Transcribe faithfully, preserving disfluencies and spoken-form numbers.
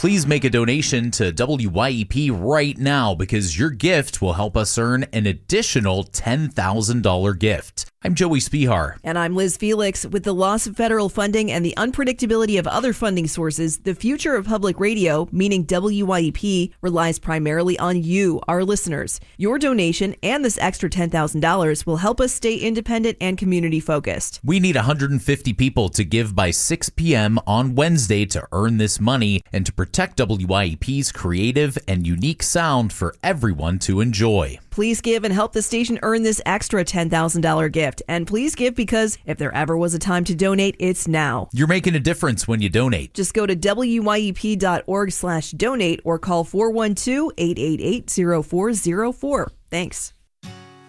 Please make a donation to W Y E P right now because your gift will help us earn an additional ten thousand dollars gift. I'm Joey Spihar. And I'm Liz Felix. With the loss of federal funding and the unpredictability of other funding sources, the future of public radio, meaning W Y E P, relies primarily on you, our listeners. Your donation and this extra ten thousand dollars will help us stay independent and community focused. We need one hundred fifty people to give by six p.m. on Wednesday to earn this money and to protect W Y E P's creative and unique sound for everyone to enjoy. Please give and help the station earn this extra ten thousand dollars gift. And please give because if there ever was a time to donate, it's now. You're making a difference when you donate. Just go to W Y E P dot org slash donate or call four one two, eight eight eight, zero four zero four. Thanks.